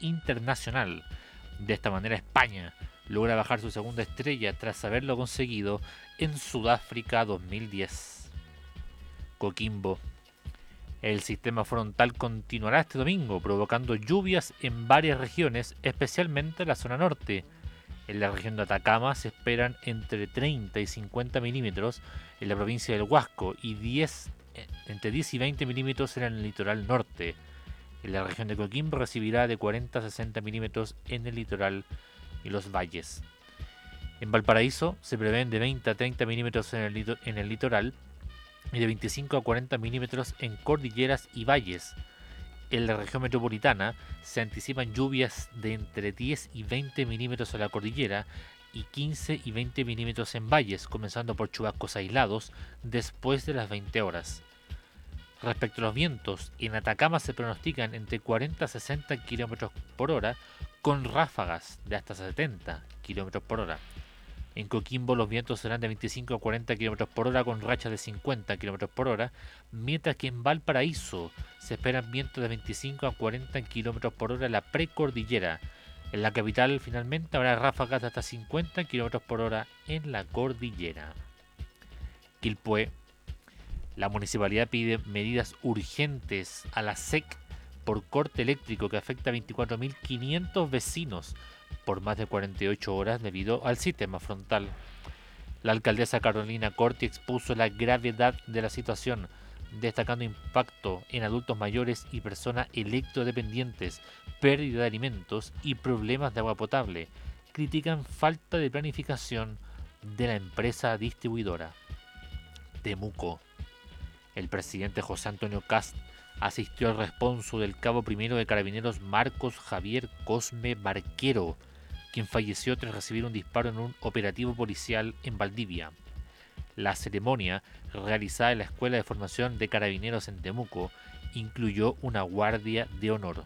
internacional. De esta manera España logra bajar su segunda estrella tras haberlo conseguido en Sudáfrica 2010. Coquimbo. El sistema frontal continuará este domingo, provocando lluvias en varias regiones, especialmente en la zona norte. En la región de Atacama se esperan entre 30 y 50 milímetros, en la provincia del Huasco y entre 10 y 20 milímetros en el litoral norte. En la región de Coquimbo recibirá de 40 a 60 milímetros en el litoral y los valles. En Valparaíso se prevén de 20 a 30 milímetros en el litoral y de 25 a 40 milímetros en cordilleras y valles. En la región metropolitana se anticipan lluvias de entre 10 y 20 milímetros en la cordillera y 15 y 20 milímetros en valles, comenzando por chubascos aislados después de las 20 horas. Respecto a los vientos, en Atacama se pronostican entre 40 a 60 km por hora con ráfagas de hasta 70 km por hora. En Coquimbo los vientos serán de 25 a 40 km por hora con rachas de 50 km por hora, mientras que en Valparaíso se esperan vientos de 25 a 40 km por hora en la precordillera. En la capital finalmente habrá ráfagas de hasta 50 km por hora en la cordillera. Quilpué. La municipalidad pide medidas urgentes a la SEC por corte eléctrico que afecta a 24.500 vecinos por más de 48 horas debido al sistema frontal. La alcaldesa Carolina Corti expuso la gravedad de la situación, destacando impacto en adultos mayores y personas electrodependientes, pérdida de alimentos y problemas de agua potable. Critican falta de planificación de la empresa distribuidora. Temuco. El presidente José Antonio Kast asistió al responso del cabo primero de Carabineros Marcos Javier Cosme Barquero, quien falleció tras recibir un disparo en un operativo policial en Valdivia. La ceremonia, realizada en la Escuela de Formación de Carabineros en Temuco, incluyó una guardia de honor.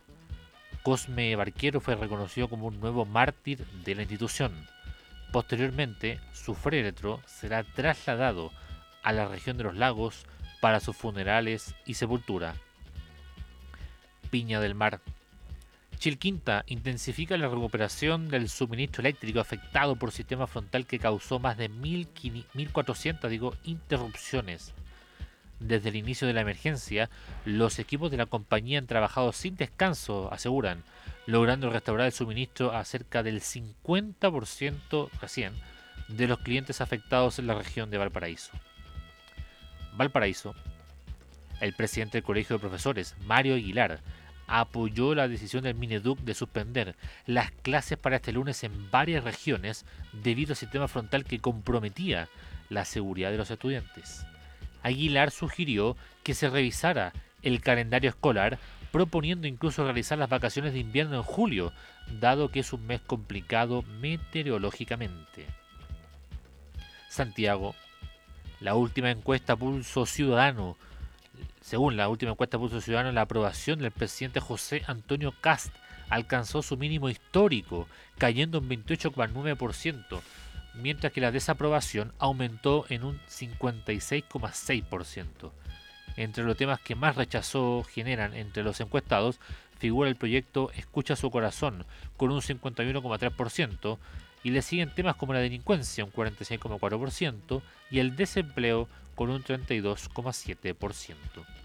Cosme Barquero fue reconocido como un nuevo mártir de la institución. Posteriormente, su féretro será trasladado a la región de los lagos para sus funerales y sepultura. Viña del Mar. Chilquinta intensifica la recuperación del suministro eléctrico afectado por sistema frontal que causó más de 1.400 interrupciones. Desde el inicio de la emergencia, los equipos de la compañía han trabajado sin descanso, aseguran, logrando restaurar el suministro a cerca del 50% recién de los clientes afectados en la región de Valparaíso. Valparaíso. El presidente del Colegio de Profesores, Mario Aguilar, apoyó la decisión del Mineduc de suspender las clases para este lunes en varias regiones debido al sistema frontal que comprometía la seguridad de los estudiantes. Aguilar sugirió que se revisara el calendario escolar, proponiendo incluso realizar las vacaciones de invierno en julio, dado que es un mes complicado meteorológicamente. Santiago. La última encuesta Pulso Ciudadano. Según la última encuesta Pulso Ciudadano, la aprobación del presidente José Antonio Kast alcanzó su mínimo histórico, cayendo un 28,9%, mientras que la desaprobación aumentó en un 56,6%. Entre los temas que más rechazo generan entre los encuestados figura el proyecto Escucha su corazón, con un 51,3%, y le siguen temas como la delincuencia, un 46,4%, y el desempleo, con un 32,7%.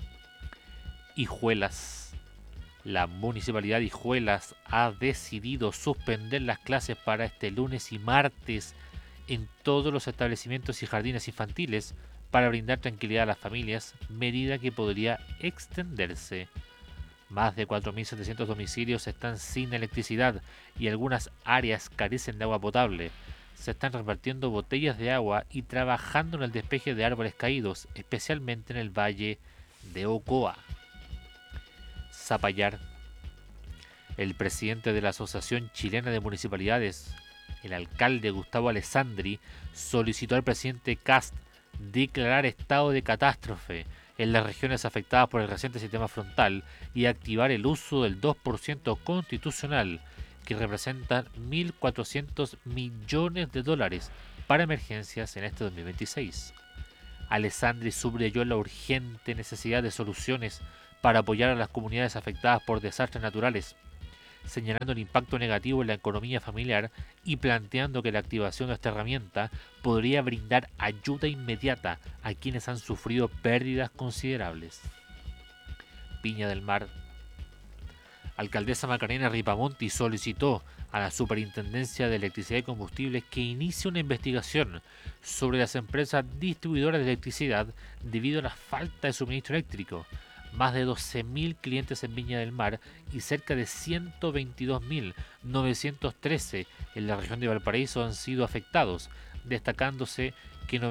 Hijuelas. La municipalidad de Hijuelas ha decidido suspender las clases para este lunes y martes en todos los establecimientos y jardines infantiles para brindar tranquilidad a las familias, medida que podría extenderse. Más de 4.700 domicilios están sin electricidad y algunas áreas carecen de agua potable. Se están repartiendo botellas de agua y trabajando en el despeje de árboles caídos, especialmente en el valle de Ocoa. Zapallar. El presidente de la Asociación Chilena de Municipalidades, el alcalde Gustavo Alessandri, solicitó al presidente Kast declarar estado de catástrofe en las regiones afectadas por el reciente sistema frontal y activar el uso del 2% constitucional, que representa 1.400 millones de dólares para emergencias en este 2026. Alessandri subrayó la urgente necesidad de soluciones para apoyar a las comunidades afectadas por desastres naturales. señalando el impacto negativo en la economía familiar y planteando que la activación de esta herramienta podría brindar ayuda inmediata a quienes han sufrido pérdidas considerables. Viña del Mar. Alcaldesa Macarena Ripamonti solicitó a la Superintendencia de Electricidad y Combustibles que inicie una investigación sobre las empresas distribuidoras de electricidad debido a la falta de suministro eléctrico. Más de 12.000 clientes en Viña del Mar y cerca de 122.913 en la región de Valparaíso han sido afectados, destacándose que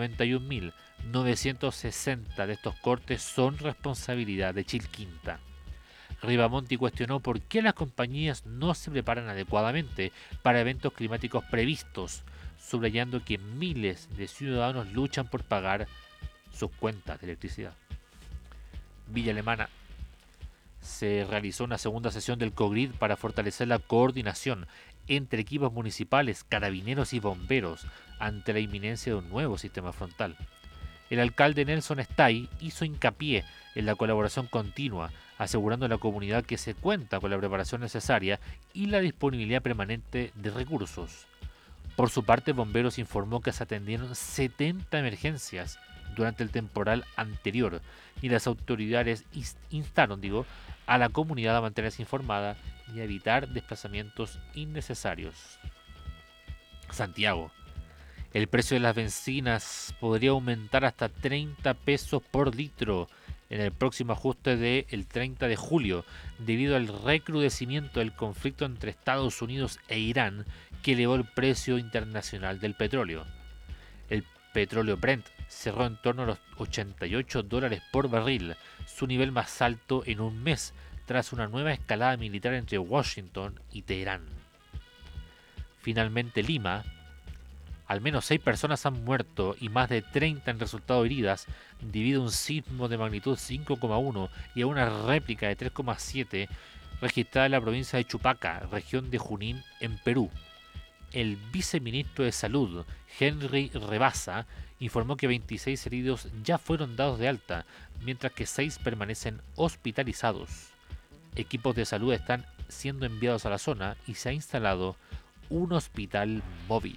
91.960 de estos cortes son responsabilidad de Chilquinta. Ripamonti cuestionó por qué las compañías no se preparan adecuadamente para eventos climáticos previstos, subrayando que miles de ciudadanos luchan por pagar sus cuentas de electricidad. Villa Alemana. Se realizó una segunda sesión del COGRID para fortalecer la coordinación entre equipos municipales, carabineros y bomberos ante la inminencia de un nuevo sistema frontal. El alcalde Nelson Stay hizo hincapié en la colaboración continua, asegurando a la comunidad que se cuenta con la preparación necesaria y la disponibilidad permanente de recursos. Por su parte, Bomberos informó que se atendieron 70 emergencias durante el temporal anterior y las autoridades instaron, a la comunidad a mantenerse informada y a evitar desplazamientos innecesarios. Santiago. El precio de las bencinas podría aumentar hasta 30 pesos por litro en el próximo ajuste del 30 de julio, debido al recrudecimiento del conflicto entre Estados Unidos e Irán, que elevó el precio internacional del petróleo. El petróleo Brent cerró en torno a los $88 por barril, su nivel más alto en un mes, tras una nueva escalada militar entre Washington y Teherán. Finalmente, Lima. Al menos 6 personas han muerto y más de 30 han resultado heridas debido a un sismo de magnitud 5,1 y a una réplica de 3,7 registrada en la provincia de Chupaca, región de Junín, en Perú. El viceministro de Salud, Henry Rebasa, informó que 26 heridos ya fueron dados de alta, mientras que 6 permanecen hospitalizados. Equipos de salud están siendo enviados a la zona y se ha instalado un hospital móvil.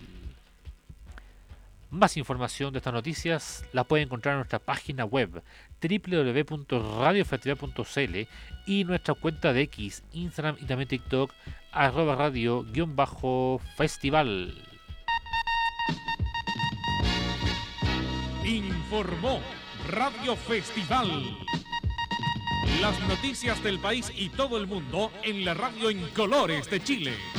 Más información de estas noticias la pueden encontrar en nuestra página web www.radiofestival.cl y nuestra cuenta de X, Instagram y también TikTok @radio_festival. Informó Radio Festival. Las noticias del país y todo el mundo en la radio en colores de Chile.